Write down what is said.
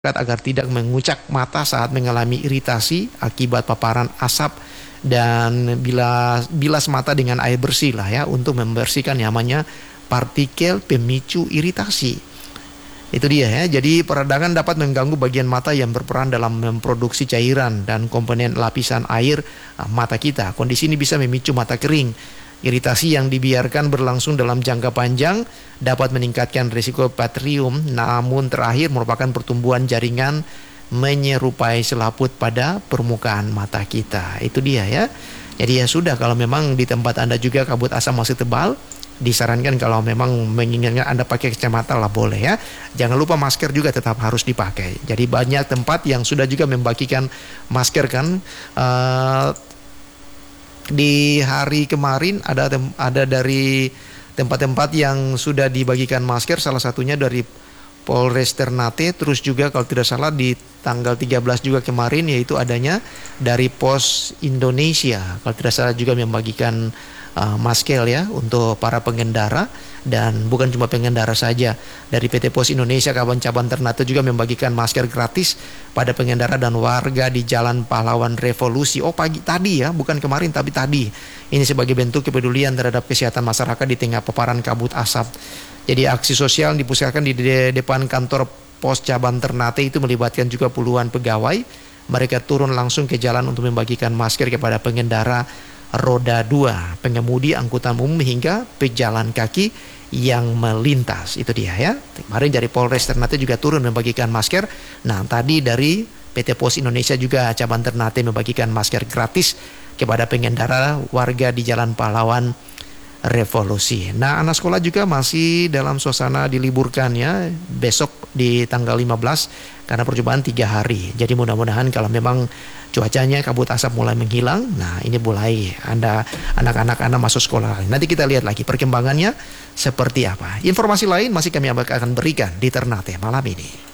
agar tidak mengucak mata saat mengalami iritasi akibat paparan asap, dan bilas mata dengan air bersih lah ya, untuk membersihkan namanya partikel pemicu iritasi. Itu dia ya. Jadi peradangan dapat mengganggu bagian mata yang berperan dalam memproduksi cairan dan komponen lapisan air mata kita. Kondisi ini bisa memicu mata kering. Iritasi yang dibiarkan berlangsung dalam jangka panjang dapat meningkatkan risiko baterium, namun terakhir merupakan pertumbuhan jaringan menyerupai selaput pada permukaan mata kita. Itu dia ya. Jadi ya sudah, kalau memang di tempat Anda juga kabut asap masih tebal, disarankan kalau memang menginginkan Anda pakai kacamata lah boleh ya. Jangan lupa masker juga tetap harus dipakai. Jadi banyak tempat yang sudah juga membagikan masker kan. Di hari kemarin ada dari tempat-tempat yang sudah dibagikan masker, salah satunya dari Polres Ternate. Terus juga kalau tidak salah di tanggal 13 juga kemarin, yaitu adanya dari Pos Indonesia, kalau tidak salah juga membagikan masker ya untuk para pengendara. Dan bukan cuma pengendara saja, dari PT Pos Indonesia cabang Ternate juga membagikan masker gratis pada pengendara dan warga di Jalan Pahlawan Revolusi. Oh, pagi tadi ya, bukan kemarin tapi tadi. Ini sebagai bentuk kepedulian terhadap kesehatan masyarakat di tengah paparan kabut asap. Jadi aksi sosial dipusatkan di depan kantor Pos Cabang Ternate itu melibatkan juga puluhan pegawai. Mereka turun langsung ke jalan untuk membagikan masker kepada pengendara roda 2, pengemudi angkutan umum hingga pejalan kaki yang melintas. Itu dia ya. Kemarin dari Polres Ternate juga turun membagikan masker. Nah, tadi dari PT Pos Indonesia juga cabang Ternate membagikan masker gratis kepada pengendara warga di Jalan Pahlawan Revolusi. Nah, anak sekolah juga masih dalam suasana diliburkan ya, besok di tanggal 15 karena percobaan 3 hari. Jadi mudah-mudahan kalau memang cuacanya kabut asap mulai menghilang, nah ini mulai anak-anak Anda masuk sekolah. Nanti kita lihat lagi perkembangannya seperti apa. Informasi lain masih kami akan berikan di Ternate malam ini.